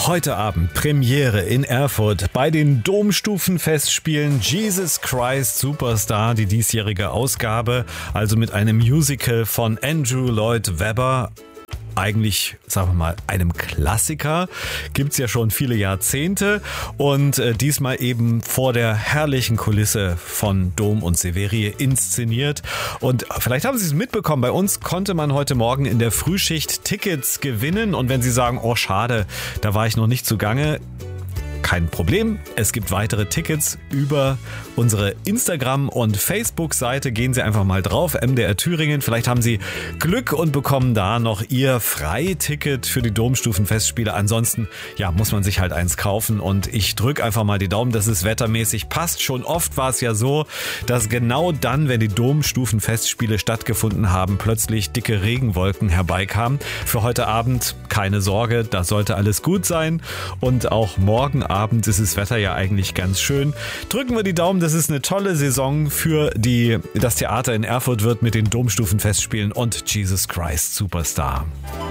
Heute Abend Premiere in Erfurt bei den Domstufenfestspielen Jesus Christ Superstar, die diesjährige Ausgabe, also mit einem Musical von Andrew Lloyd Webber. Eigentlich, sagen wir mal, einem Klassiker, gibt's ja schon viele Jahrzehnte und diesmal eben vor der herrlichen Kulisse von Dom und Severie inszeniert. Und vielleicht haben Sie es mitbekommen, bei uns konnte man heute Morgen in der Frühschicht Tickets gewinnen und wenn Sie sagen, oh schade, da war ich noch nicht zugange, kein Problem, es gibt weitere Tickets über unsere Instagram- und Facebook-Seite. Gehen Sie einfach mal drauf, MDR Thüringen. Vielleicht haben Sie Glück und bekommen da noch Ihr Freiticket für die Domstufenfestspiele. Ansonsten, ja, muss man sich halt eins kaufen und ich drücke einfach mal die Daumen, dass es wettermäßig passt. Schon oft war es ja so, dass genau dann, wenn die Domstufenfestspiele stattgefunden haben, plötzlich dicke Regenwolken herbeikamen. Für heute Abend keine Sorge, da sollte alles gut sein und auch morgen Abend ist das Wetter ja eigentlich ganz schön. Drücken wir die Daumen, dass es eine tolle Saison für das Theater in Erfurt wird mit den Domstufenfestspielen und Jesus Christ Superstar.